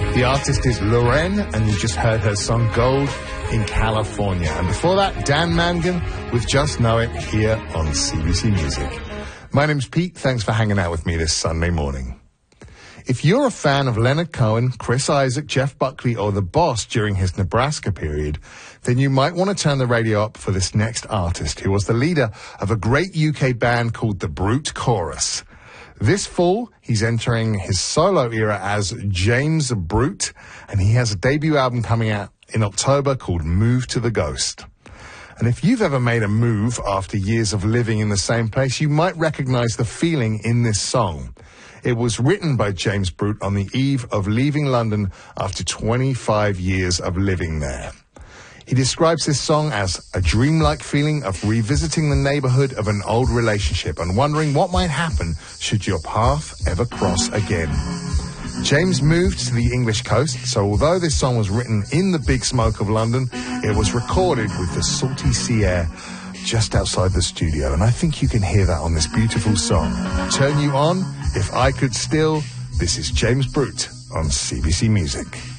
The artist is Lorraine, and you just heard her song Gold in California. And before that, Dan Mangan with Just Know It here on CBC Music. My name's Pete. Thanks for hanging out with me this Sunday morning. If you're a fan of Leonard Cohen, Chris Isaak, Jeff Buckley, or The Boss during his Nebraska period, then you might want to turn the radio up for this next artist, who was the leader of a great UK band called the Brute Chorus. This fall, he's entering his solo era as James Brute, and he has a debut album coming out in October called Move to the Ghost. And if you've ever made a move after years of living in the same place, you might recognize the feeling in this song. It was written by James Brute on the eve of leaving London after 25 years of living there. He describes this song as a dreamlike feeling of revisiting the neighborhood of an old relationship and wondering what might happen should your path ever cross again. James moved to the English coast, so although this song was written in the big smoke of London, it was recorded with the salty sea air just outside the studio, and I think you can hear that on this beautiful song. Turn You On, If I Could Still. This is James Brute on CBC Music.